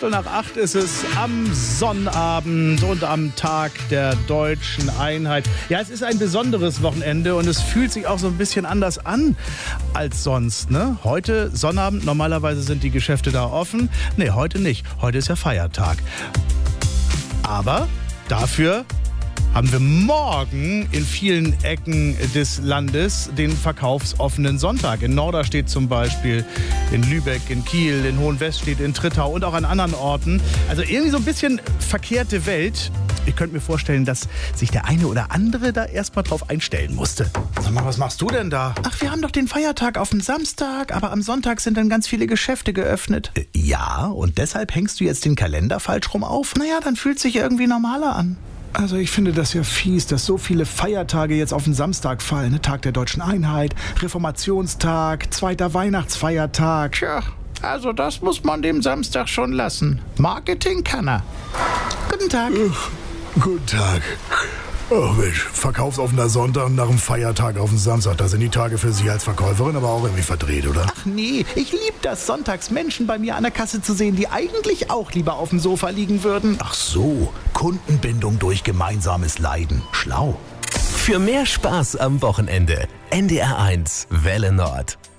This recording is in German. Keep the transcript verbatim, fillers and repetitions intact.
Viertel nach acht ist es am Sonnabend und am Tag der deutschen Einheit. Ja, es ist ein besonderes Wochenende und es fühlt sich auch so ein bisschen anders an als sonst, ne? Heute Sonnabend, normalerweise sind die Geschäfte da offen. Nee, heute nicht. Heute ist ja Feiertag. Aber dafür haben wir morgen in vielen Ecken des Landes den verkaufsoffenen Sonntag. In Norderstedt zum Beispiel, in Lübeck, in Kiel, in Hohenwestedt, in Trittau und auch an anderen Orten. Also irgendwie so ein bisschen verkehrte Welt. Ich könnte mir vorstellen, dass sich der eine oder andere da erstmal drauf einstellen musste. Sag mal, was machst du denn da? Ach, wir haben doch den Feiertag auf dem Samstag, aber am Sonntag sind dann ganz viele Geschäfte geöffnet. Äh, ja, und deshalb hängst du jetzt den Kalender falsch rum auf? Naja, dann fühlt sich irgendwie normaler an. Also ich finde das ja fies, dass so viele Feiertage jetzt auf den Samstag fallen. Tag der deutschen Einheit, Reformationstag, zweiter Weihnachtsfeiertag. Tja, also das muss man dem Samstag schon lassen. Marketing kann er. Guten Tag. Ach, guten Tag. Oh Mensch, verkaufsoffener Sonntag nach dem Feiertag auf den Samstag. Da sind die Tage für Sie als Verkäuferin aber auch irgendwie verdreht, oder? Ach nee, ich liebe das, sonntags Menschen bei mir an der Kasse zu sehen, die eigentlich auch lieber auf dem Sofa liegen würden. Ach so, Kundenbindung durch gemeinsames Leiden. Schlau. Für mehr Spaß am Wochenende. N D R eins Welle Nord.